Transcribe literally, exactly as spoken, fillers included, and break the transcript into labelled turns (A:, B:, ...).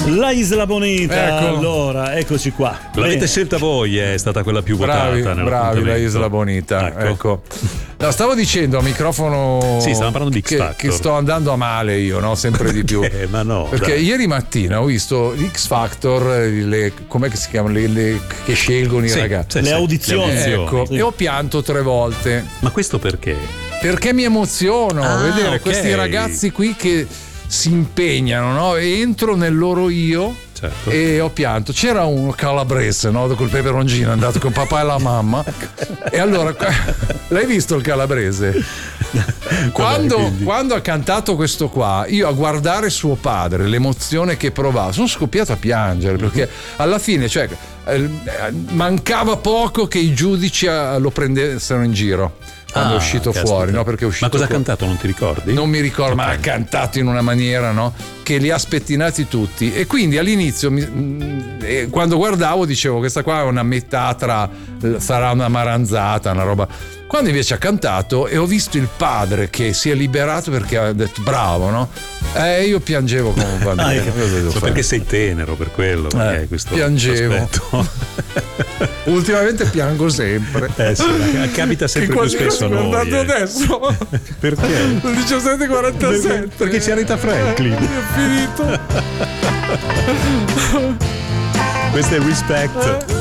A: La Isla Bonita,
B: Ecco.
A: allora, eccoci qua.
C: L'avete
A: Bene.
C: scelta voi, è stata quella più
B: Bravi,
C: votata.
B: bravi, la Isla Bonita.
C: Ecco.
B: Ecco. No, stavo dicendo a microfono
C: Sì, stavamo parlando di X
B: che,
C: Factor.
B: che sto andando a male io, no? Sempre di più.
C: Eh, ma no.
B: Perché
C: dai.
B: ieri mattina ho visto X Factor, le, com'è che si chiamano? Le, le- che scelgono
C: Sì,
B: i ragazzi.
C: sì,
A: Le
C: sì,
A: audizioni.
C: le audizioni.
B: Ecco,
A: Sì.
B: e ho pianto tre volte.
C: Ma questo perché?
B: Perché mi emoziono
C: Ah,
B: vedere
C: ok.
B: questi ragazzi qui che si impegnano, no? E entro nel loro io.
C: Certo.
B: E ho pianto. C'era uno calabrese, no? Col peperoncino, è andato con papà e la mamma. E allora, l'hai visto il calabrese? Quando,
C: quindi?
B: quando ha cantato questo qua, io a guardare suo padre, l'emozione che provava, sono scoppiato a piangere perché alla fine, cioè, eh, mancava poco che i giudici eh, lo prendessero in giro quando
C: Ah,
B: è uscito
C: caspita.
B: fuori, no? Perché è uscito
C: Ma cosa ha
B: fuori.
C: cantato, non ti ricordi?
B: Non mi ricordo, ma ha cantato in una maniera, no? Che li ha spettinati tutti. E quindi all'inizio, mi- mh, eh, quando guardavo, dicevo: questa qua è una metà tra. Sarà una maranzata, una roba. Quando invece ha cantato e ho visto il padre che si è liberato perché ha detto bravo, no? Eh, io piangevo come un bambino.
A: Ah, ecco.
B: Cosa devo
C: So
B: fare?
C: perché sei tenero, per quello. Perché
B: Eh,
C: hai questo
B: piangevo.
C: aspetto.
B: Ultimamente piango sempre.
C: Eh sì, capita sempre più spesso a noi.
B: guardando
C: eh.
B: adesso.
C: Perché?
B: Il diciassette e quarantasette.
C: Perché, perché c'è Rita Franklin.
B: È finito.
C: Questo è Respect.